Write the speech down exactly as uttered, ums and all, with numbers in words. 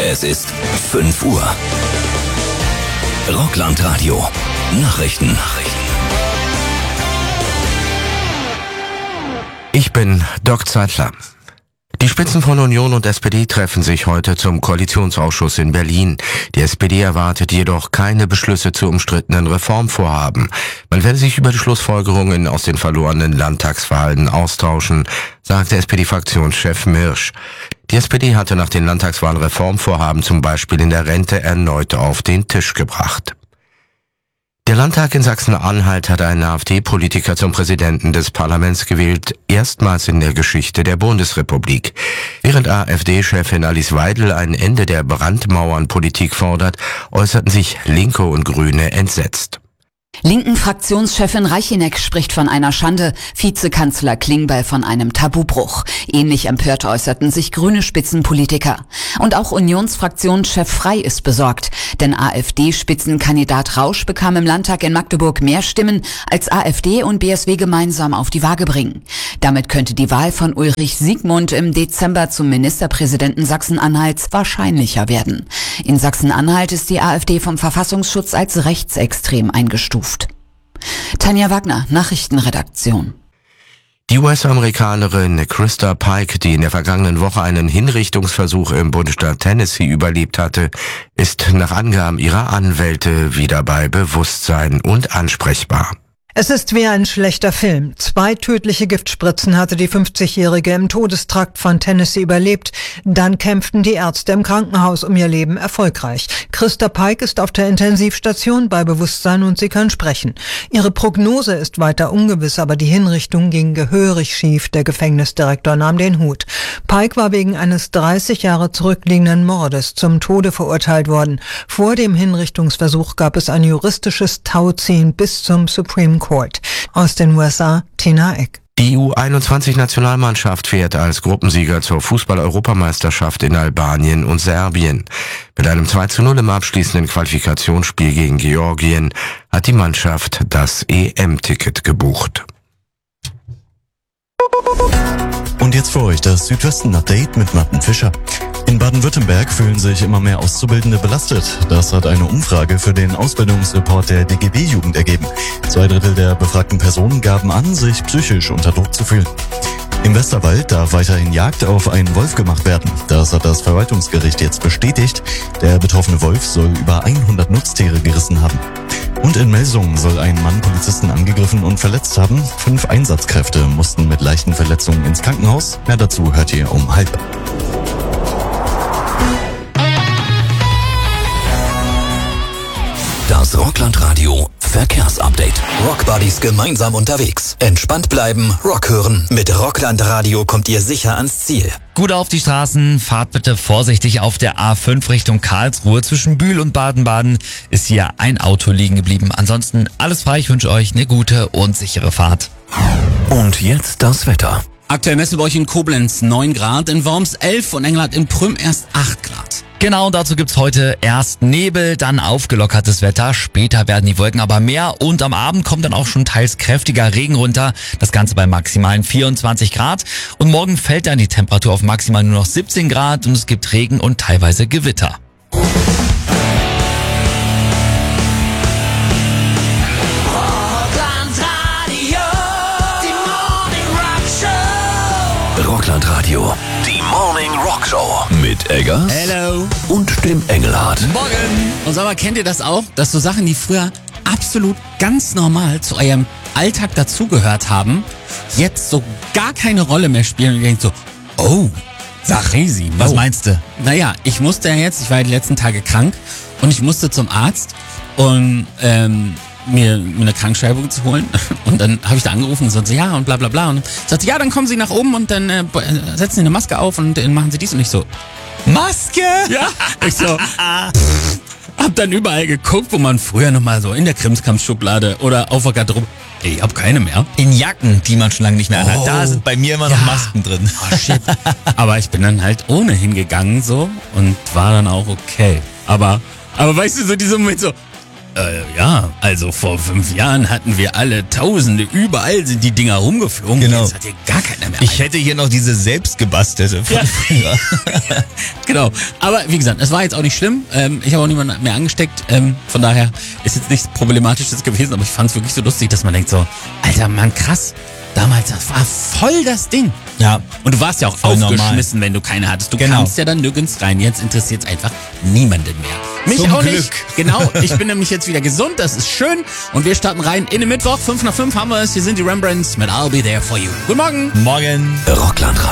Es ist fünf Uhr. Rockland-Radio. Nachrichten. Ich bin Doc Zeitler. Die Spitzen von Union und S P D treffen sich heute zum Koalitionsausschuss in Berlin. Die S P D erwartet jedoch keine Beschlüsse zu umstrittenen Reformvorhaben. Man werde sich über die Schlussfolgerungen aus den verlorenen Landtagswahlen austauschen, sagte S P D-Fraktionschef Mirsch. Die S P D hatte nach den Landtagswahlen Reformvorhaben zum Beispiel in der Rente erneut auf den Tisch gebracht. Der Landtag in Sachsen-Anhalt hat einen AfD-Politiker zum Präsidenten des Parlaments gewählt, erstmals in der Geschichte der Bundesrepublik. Während AfD-Chefin Alice Weidel ein Ende der Brandmauernpolitik fordert, äußerten sich Linke und Grüne entsetzt. Linken-Fraktionschefin Reicheneck spricht von einer Schande, Vizekanzler Klingbeil von einem Tabubruch. Ähnlich empört äußerten sich grüne Spitzenpolitiker. Und auch Unionsfraktionschef Frey ist besorgt, denn AfD-Spitzenkandidat Rausch bekam im Landtag in Magdeburg mehr Stimmen, als AfD und B S W gemeinsam auf die Waage bringen. Damit könnte die Wahl von Ulrich Siegmund im Dezember zum Ministerpräsidenten Sachsen-Anhalts wahrscheinlicher werden. In Sachsen-Anhalt ist die AfD vom Verfassungsschutz als rechtsextrem eingestuft. Tanja Wagner, Nachrichtenredaktion. Die U S-Amerikanerin Krista Pike, die in der vergangenen Woche einen Hinrichtungsversuch im Bundesstaat Tennessee überlebt hatte, ist nach Angaben ihrer Anwälte wieder bei Bewusstsein und ansprechbar. Es ist wie ein schlechter Film. Zwei tödliche Giftspritzen hatte die fünfzigjährige im Todestrakt von Tennessee überlebt. Dann kämpften die Ärzte im Krankenhaus um ihr Leben erfolgreich. Krista Pike ist auf der Intensivstation bei Bewusstsein und sie kann sprechen. Ihre Prognose ist weiter ungewiss, aber die Hinrichtung ging gehörig schief. Der Gefängnisdirektor nahm den Hut. Pike war wegen eines dreißig Jahre zurückliegenden Mordes zum Tode verurteilt worden. Vor dem Hinrichtungsversuch gab es ein juristisches Tauziehen bis zum Supreme Court. Aus den U S A, Tina Eck. Die U einundzwanzig-Nationalmannschaft fährt als Gruppensieger zur Fußball-Europameisterschaft in Albanien und Serbien. Mit einem zwei zu null im abschließenden Qualifikationsspiel gegen Georgien hat die Mannschaft das E M-Ticket gebucht. Und jetzt für euch das Südwesten-Update mit Martin Fischer. In Baden-Württemberg fühlen sich immer mehr Auszubildende belastet. Das hat eine Umfrage für den Ausbildungsreport der D G B-Jugend ergeben. Zwei Drittel der befragten Personen gaben an, sich psychisch unter Druck zu fühlen. Im Westerwald darf weiterhin Jagd auf einen Wolf gemacht werden. Das hat das Verwaltungsgericht jetzt bestätigt. Der betroffene Wolf soll über hundert Nutztiere gerissen haben. Und in Melsungen soll ein Mann Polizisten angegriffen und verletzt haben. Fünf Einsatzkräfte mussten mit leichten Verletzungen ins Krankenhaus. Mehr dazu hört ihr um halb. Das Rockland-Radio Verkehrsupdate. Rockbuddies gemeinsam unterwegs. Entspannt bleiben, Rock hören. Mit Rockland-Radio kommt ihr sicher ans Ziel. Gut auf die Straßen, fahrt bitte vorsichtig auf der A fünf Richtung Karlsruhe. Zwischen Bühl und Baden-Baden ist hier ein Auto liegen geblieben. Ansonsten alles frei, ich wünsche euch eine gute und sichere Fahrt. Und jetzt das Wetter. Aktuell messen wir euch in Koblenz neun Grad, in Worms elf und Engelhardt in Prüm erst acht Grad. Genau, dazu gibt's heute erst Nebel, dann aufgelockertes Wetter. Später werden die Wolken aber mehr und am Abend kommt dann auch schon teils kräftiger Regen runter. Das Ganze bei maximalen vierundzwanzig Grad. Und morgen fällt dann die Temperatur auf maximal nur noch siebzehn Grad und es gibt Regen und teilweise Gewitter. Rockland-Radio, die Morning Rock Show mit Eggers Hello. Und dem Engelhardt. Morgen. Und sag mal, kennt ihr das auch, dass so Sachen, die früher absolut ganz normal zu eurem Alltag dazugehört haben, jetzt so gar keine Rolle mehr spielen und ihr denkt so, oh, crazy. Was meinst du? Naja, ich musste ja jetzt, ich war die letzten Tage krank und ich musste zum Arzt und ähm, mir eine Krankschreibung zu holen. Und dann habe ich da angerufen und so, ja und bla bla bla. Und sagte, ja, dann kommen Sie nach oben und dann äh, setzen Sie eine Maske auf und dann machen Sie dies. Und ich so, Maske? Ja. Ich so, pff, hab dann überall geguckt, wo man früher nochmal so in der Krimskrams-Schublade oder auf der Garderobe. Ich hab keine mehr. In Jacken, die man schon lange nicht mehr anhat. Oh. Da sind bei mir immer noch Ja. Masken drin. Oh shit. Aber ich bin dann halt ohne hingegangen so und war dann auch okay. Aber, aber weißt du, so dieser Moment so, äh, ja, also vor fünf Jahren hatten wir alle Tausende, überall sind die Dinger rumgeflogen. Genau. Jetzt hat hier gar keiner mehr. Ich einen. hätte hier noch diese selbstgebastelte von Ja. früher. Genau. Aber wie gesagt, es war jetzt auch nicht schlimm. Ähm, ich habe auch niemanden mehr angesteckt. Ähm, von daher ist jetzt nichts Problematisches gewesen. Aber ich fand es wirklich so lustig, dass man denkt so, Alter, Mann, krass. Damals, das war voll das Ding. Ja. Und du warst ja auch Voll aufgeschmissen, wenn du keine hattest. Du Genau. kamst ja dann nirgends rein. Jetzt interessiert es einfach niemanden mehr. Mich Zum auch Glück. nicht. Genau. Ich bin nämlich jetzt wieder gesund. Das ist schön. Und wir starten rein in den Mittwoch. Fünf nach fünf haben wir es. Hier sind die Rembrandts mit I'll Be There For You. Guten Morgen. Morgen. Rockland